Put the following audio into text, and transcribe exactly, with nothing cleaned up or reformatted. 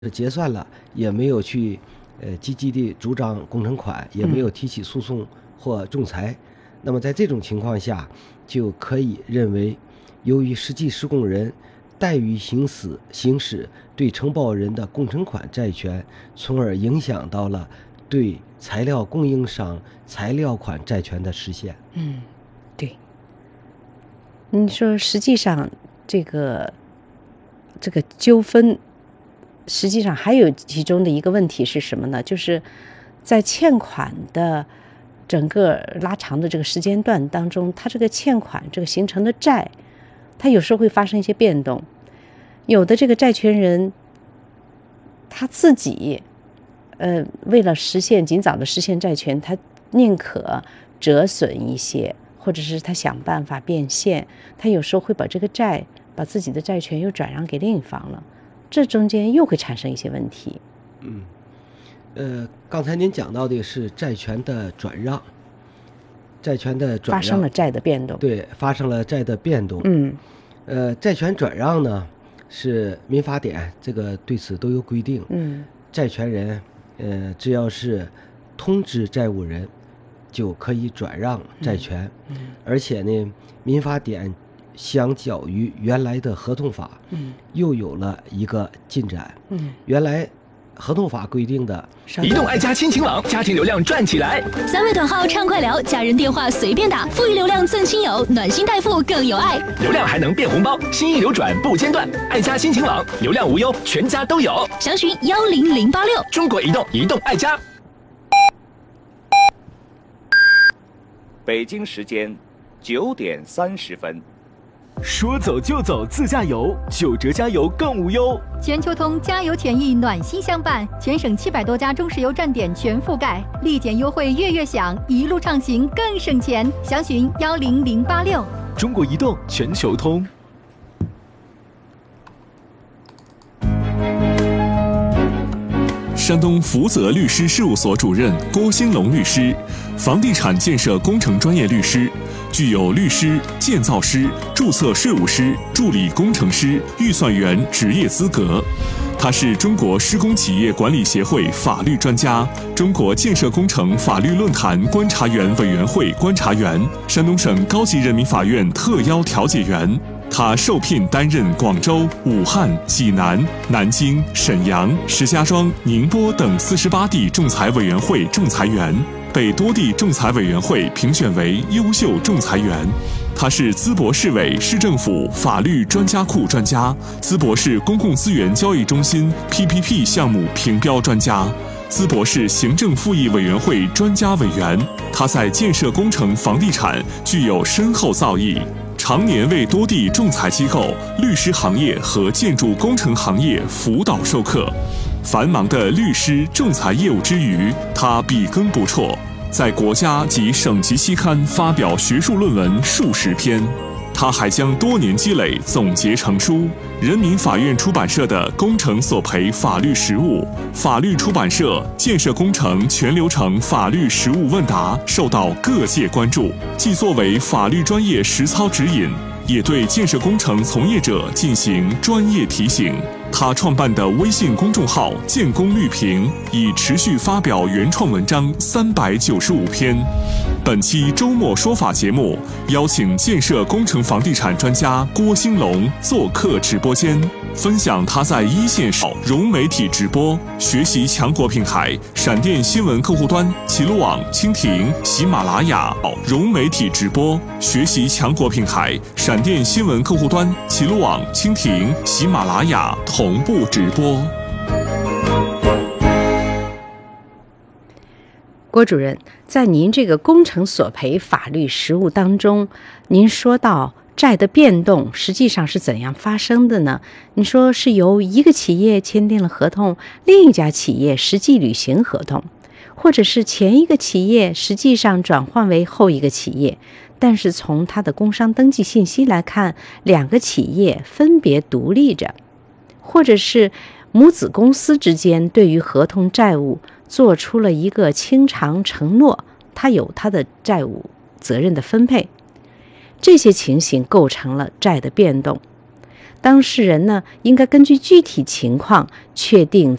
结算了，也没有去呃积极地主张工程款，也没有提起诉讼或仲裁。那么在这种情况下，就可以认为，由于实际施工人怠于行使行使对承包人的工程款债权，从而影响到了对材料供应商材料款债权的实现。 嗯，对。你说实际上这个这个纠纷。实际上还有其中的一个问题是什么呢？就是在欠款的整个拉长的这个时间段当中，它这个欠款这个形成的债，它有时候会发生一些变动。有的这个债权人他自己呃为了实现尽早的实现债权，他宁可折损一些，或者是他想办法变现，他有时候会把这个债把自己的债权又转让给另一方了。这中间又会产生一些问题。 嗯，呃，刚才您讲到的是债权的转让，债权的转让发生了债的变动， 对，发生了债的变动。 嗯， 呃，债权转让呢是民法典这个对此都有规定。 嗯， 债权人呃只要是通知债务人，就可以转让债权。 嗯， 嗯而且呢，民法典相较于原来的合同法， 嗯， 又有了一个进展。 嗯， 原来合同法规定的移动爱家亲情网，家庭流量赚起来。 三位短号畅快聊，家人电话随便打，富裕流量赠亲友，暖心代付更有爱， 流量还能变红包，心意流转不间断。爱家亲情网，流量无忧，全家都有。 详询幺零零八六。 中国移动，移动爱家。 北京时间九点三十分。 说走就走自驾游，九折加油更无忧。 全球通加油权益暖心相伴，全省七百多家中石油站点全覆盖，立减优惠月月享，一路畅行更省钱。详询幺零零八六。 中国移动全球通。 山东福泽律师事务所主任郭兴龙律师，房地产建设工程专业律师，具有律师、建造师、注册税务师、助理工程师、预算员职业资格。他是中国施工企业管理协会法律专家，中国建设工程法律论坛观察员委员会观察员，山东省高级人民法院特邀调解员。他受聘担任广州、武汉、济南、南京、沈阳、石家庄、宁波等四十八地仲裁委员会仲裁员，被多地仲裁委员会评选为优秀仲裁员。他是淄博市委市政府法律专家库专家，淄博市公共资源交易中心 P P P 项目评标专家，淄博市行政复议委员会专家委员。他在建设工程房地产具有深厚造诣，常年为多地仲裁机构、律师行业和建筑工程行业辅导授课。繁忙的律师仲裁业务之余，他笔耕不辍，在国家及省级期刊发表学术论文数十篇。他还将多年积累总结成书。人民法院出版社的《工程索赔法律实务》，法律出版社《建设工程全流程法律实务问答》受到各界关注，既作为法律专业实操指引，也对建设工程从业者进行专业提醒。他创办的微信公众号“建工绿评”已持续发表原创文章三百九十五篇。本期周末说法节目邀请建设工程房地产专家郭兴龙做客直播间，分享他在一线上融媒体直播、学习强国平台、闪电新闻客户端、齐鲁网、蜻蜓、喜马拉雅融媒体直播、学习强国平台、闪电新闻客户端、齐鲁网、蜻蜓、喜马拉雅同步直播。 郭主任，在您这个工程索赔法律实务当中，您说到债的变动实际上是怎样发生的呢？你说是由一个企业签订了合同，另一家企业实际履行合同，或者是前一个企业实际上转换为后一个企业，但是从它的工商登记信息来看，两个企业分别独立着，或者是母子公司之间对于合同债务做出了一个清偿承诺，它有它的债务责任的分配，这些情形构成了债的变动。 当事人呢应该根据具体情况确定